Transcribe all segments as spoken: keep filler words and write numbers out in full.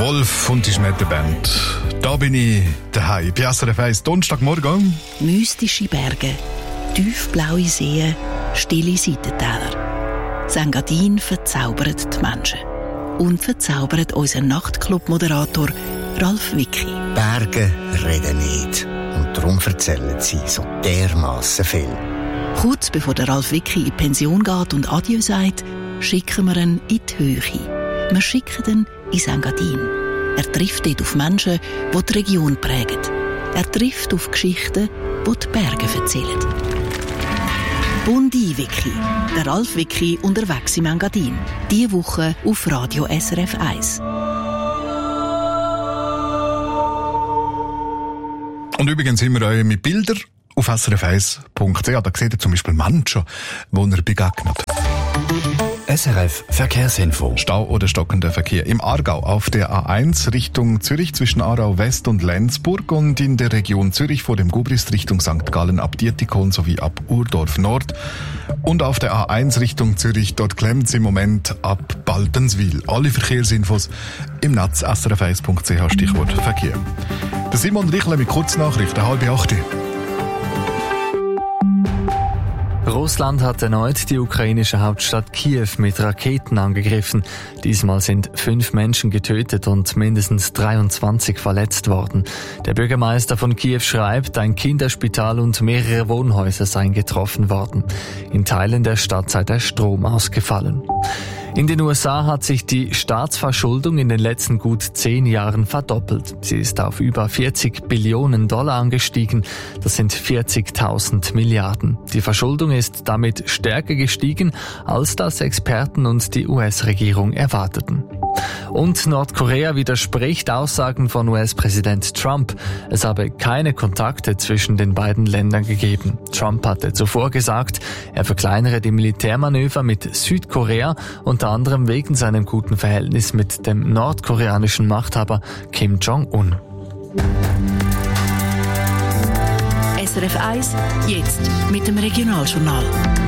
Wolf und die Schmetterband. Da bin ich daheim. Bei S R F eins Donnerstagmorgen. Mystische Berge, tiefblaue Seen, stille Seitentäler. Engadin verzaubert die Menschen. Und verzaubert unseren Nachtclub-Moderator Ralf Wicki. Berge reden nicht. Und darum erzählen sie so dermassen viel. Kurz bevor der Ralf Wicki in die Pension geht und Adieu sagt, schicken wir ihn in die Höhe. Wir schicken ihn ins Engadin. Er trifft dort auf Menschen, die die Region prägen. Er trifft auf Geschichten, die die Berge erzählen. Bundi Wicki, der Ralf Wicki unterwegs im Engadin. Diese Woche auf Radio S R F eins. Und übrigens sind wir euch mit Bildern auf S R F eins Punkt C H. Da seht ihr zum Beispiel Menschen, die ihr begegnet. S R F Verkehrsinfo. Stau oder stockender Verkehr im Aargau auf der A eins Richtung Zürich zwischen Aarau West und Lenzburg und in der Region Zürich vor dem Gubrist Richtung Sankt Gallen ab Dietikon sowie ab Urdorf Nord. Und auf der A eins Richtung Zürich, dort klemmt es im Moment ab Baltenswil. Alle Verkehrsinfos im Netz S R F eins Punkt C H, Stichwort Verkehr. Der Simon Richle mit Kurznachrichten, halb acht. Russland hat erneut die ukrainische Hauptstadt Kiew mit Raketen angegriffen. Diesmal sind fünf Menschen getötet und mindestens dreiundzwanzig verletzt worden. Der Bürgermeister von Kiew schreibt, ein Kinderspital und mehrere Wohnhäuser seien getroffen worden. In Teilen der Stadt sei der Strom ausgefallen. In den U S A hat sich die Staatsverschuldung in den letzten gut zehn Jahren verdoppelt. Sie ist auf über vierzig Billionen Dollar angestiegen. Das sind vierzigtausend Milliarden. Die Verschuldung ist damit stärker gestiegen, als das Experten und die U S-Regierung erwarteten. Und Nordkorea widerspricht Aussagen von U S-Präsident Trump. Es habe keine Kontakte zwischen den beiden Ländern gegeben. Trump hatte zuvor gesagt, er verkleinere die Militärmanöver mit Südkorea, unter anderem wegen seinem guten Verhältnis mit dem nordkoreanischen Machthaber Kim Jong-un. S R F eins, jetzt mit dem Regionaljournal.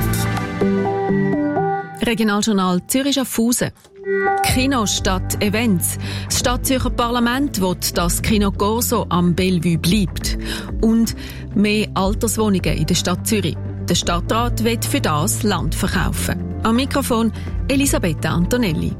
Regionaljournal Zürich-Schaffhausen. Kino statt Events. Das Stadtzürcher Parlament will, dass das Kino Corso am Bellevue bleibt. Und mehr Alterswohnungen in der Stadt Zürich. Der Stadtrat will für das Land verkaufen. Am Mikrofon Elisabetta Antonelli.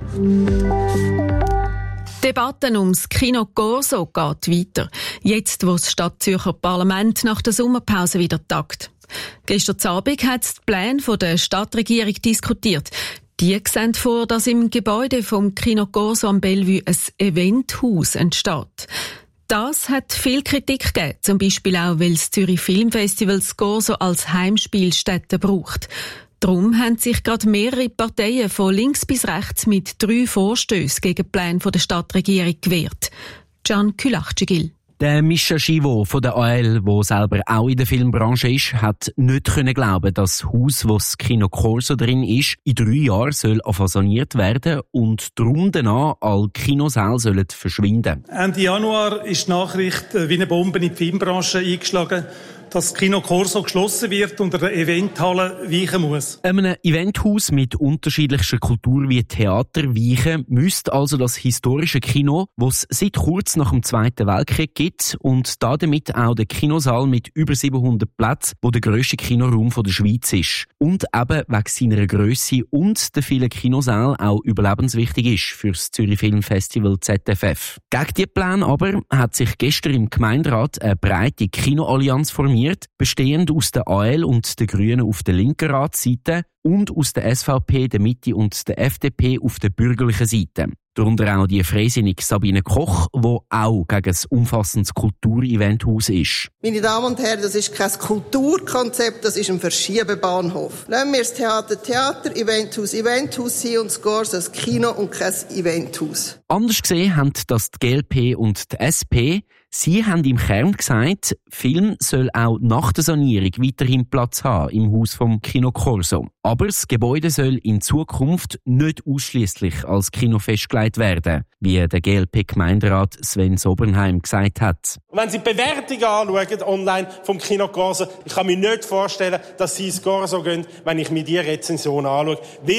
Die Debatte ums Kino Corso geht weiter. Jetzt, wo das Stadtzürcher Parlament nach der Sommerpause wieder tagt. Gestern Abend hat es die Pläne der Stadtregierung diskutiert. Die sehen vor, dass im Gebäude vom Kino Corso am Bellevue ein Eventhaus entsteht. Das hat viel Kritik gegeben, zum Beispiel auch, weil das Zürich Filmfestival das Corso als Heimspielstätte braucht. Darum haben sich gerade mehrere Parteien von links bis rechts mit drei Vorstößen gegen die Pläne der Stadtregierung gewehrt. Can Külachcigil. Der Mischa Schivo von der A L, der selber auch in der Filmbranche ist, hat nicht können glauben, dass das Haus, wo das Kino Corso drin ist, in drei Jahren soll saniert werden und darum danach alle Kinosäle sollen verschwinden. Ende Januar ist die Nachricht wie eine Bombe in die Filmbranche eingeschlagen, dass das Kino Corso geschlossen wird und eine Eventhalle weichen muss. Einem Eventhaus mit unterschiedlichster Kultur wie Theater weichen müsste also das historische Kino, das es seit kurz nach dem Zweiten Weltkrieg gibt und damit auch der Kinosaal mit über siebenhundert Plätzen, wo der grösste Kinoraum der Schweiz ist. Und eben wegen seiner Grösse und der vielen Kinosäle auch überlebenswichtig ist für das Zürich Filmfestival Z F F. Gegen diese Pläne aber hat sich gestern im Gemeinderat eine breite Kinoallianz formiert, bestehend aus der A L und den Grünen auf der linken Ratsseite und aus der S V P, der Mitte und der F D P auf der bürgerlichen Seite. Darunter auch die freisinnige Sabine Koch, die auch gegen ein umfassendes Kultureventhaus ist. Meine Damen und Herren, das ist kein Kulturkonzept, das ist ein Verschiebebahnhof. Lassen wir das Theater Theater, Eventhaus Eventhaus sein und das Corso ein Kino und kein Eventhaus. Anders gesehen haben das die G L P und die S P. Sie haben im Kern gesagt, Film soll auch nach der Sanierung weiterhin Platz haben im Haus vom Kino Corso. Aber das Gebäude soll in Zukunft nicht ausschliesslich als Kino festgelegt werden, wie der G L P-Gemeinderat Sven Sobernheim gesagt hat. Wenn Sie die Bewertungen anschauen online vom Kino Corso, ich kann mir nicht vorstellen, dass Sie ins Corso gehen, wenn ich mir diese Rezension anschaue. Weil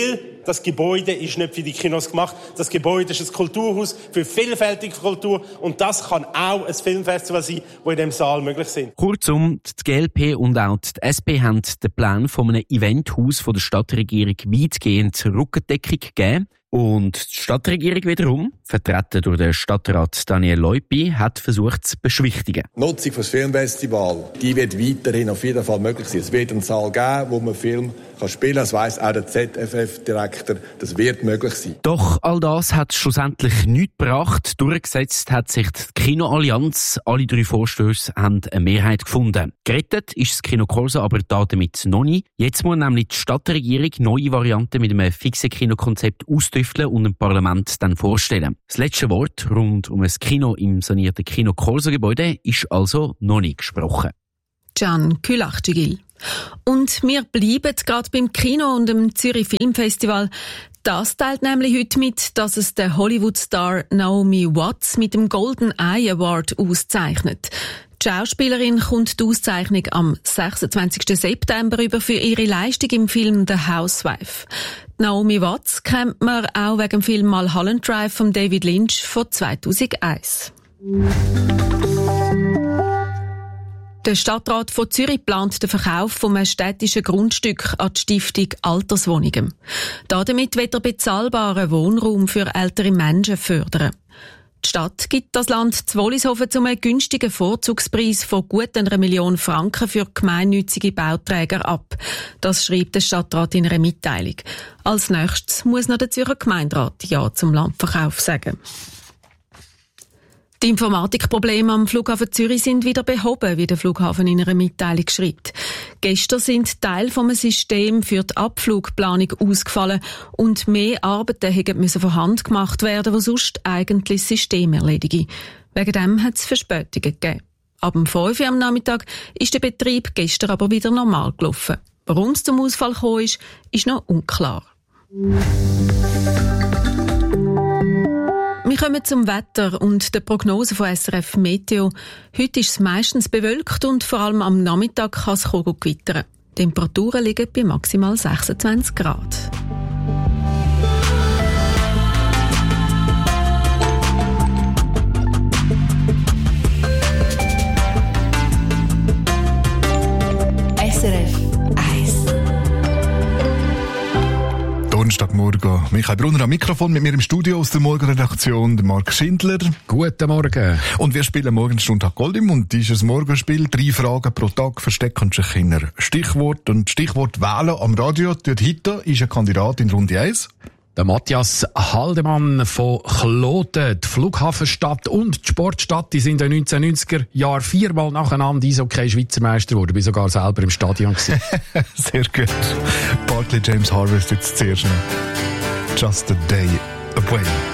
Das Gebäude ist nicht für die Kinos gemacht. Das Gebäude ist ein Kulturhaus für vielfältige Kultur. Und das kann auch ein Filmfestival sein, das in diesem Saal möglich ist. Kurzum, die G L P und auch die S P haben den Plan von einem Eventhaus von der Stadtregierung weitgehend Rückendeckung gegeben. Und die Stadtregierung wiederum, vertreten durch den Stadtrat Daniel Leupi, hat versucht zu beschwichtigen. Die Nutzung des Filmfestivals, die wird weiterhin auf jeden Fall möglich sein. Es wird einen Saal geben, wo man Film kann spielen kann. Das weiss auch der Z F F-Direktor. Das wird möglich sein. Doch all das hat schlussendlich nichts gebracht. Durchgesetzt hat sich die Kinoallianz. Alle drei Vorstöße haben eine Mehrheit gefunden. Gerettet ist das Kino Corso aber damit noch nicht. Jetzt muss nämlich die Stadtregierung neue Varianten mit einem fixen Kinokonzept austüfteln und dem Parlament dann vorstellen. Das letzte Wort rund um ein Kino im sanierten Kino Corso-Gebäude ist also noch nicht gesprochen. Can Külachtigil. Und wir bleiben gerade beim Kino und dem Zürich Filmfestival. Das teilt nämlich heute mit, dass es der Hollywood-Star Naomi Watts mit dem Golden Eye Award auszeichnet. Die Schauspielerin kommt die Auszeichnung am sechsundzwanzigsten September über für ihre Leistung im Film The Housewife. Naomi Watts kennt man auch wegen dem Film Mulholland Drive von David Lynch von zweitausendeins. Der Stadtrat von Zürich plant den Verkauf von einem städtischen Grundstück an die Stiftung Alterswohnungen. Damit wird er bezahlbaren Wohnraum für ältere Menschen fördern. Die Stadt gibt das Land zu Wollishofen zu einem günstigen Vorzugspreis von gut einer Million Franken für gemeinnützige Bauträger ab. Das schreibt der Stadtrat in einer Mitteilung. Als nächstes muss noch der Zürcher Gemeinderat Ja zum Landverkauf sagen. Die Informatikprobleme am Flughafen Zürich sind wieder behoben, wie der Flughafen in einer Mitteilung schreibt. Gestern sind Teile vom System für die Abflugplanung ausgefallen und mehr Arbeiten müssen von Hand gemacht werden, die sonst eigentlich das System erledigen. Wegen dem hat es Verspätungen gegeben. Ab dem fünf Uhr am Nachmittag ist der Betrieb gestern aber wieder normal gelaufen. Warum es zum Ausfall gekommen ist, ist noch unklar. Wir kommen zum Wetter und der Prognose von S R F Meteo. Heute ist es meistens bewölkt und vor allem am Nachmittag kann es gewittern. Die Temperaturen liegen bei maximal sechsundzwanzig Grad. S R F Donnerstagmorgen. Michael Brunner am Mikrofon, mit mir im Studio aus der Morgenredaktion, Marc Schindler. Guten Morgen. Und wir spielen morgen Stundtag Goldim und dieses Morgenspiel. Drei Fragen pro Tag verstecken sich Kinder. Stichwort und Stichwort wählen am Radio. Dort heute ist ein Kandidat in Runde eins. Der Matthias Haldemann von Kloten. Die Flughafenstadt und die Sportstadt, die sind in den neunzehnhundertneunziger Jahren viermal nacheinander Eishockey-Schweizermeister geworden. Ich war sogar selber im Stadion. Sehr gut. Barclay James Harvest jetzt zuerst noch. Just a day away.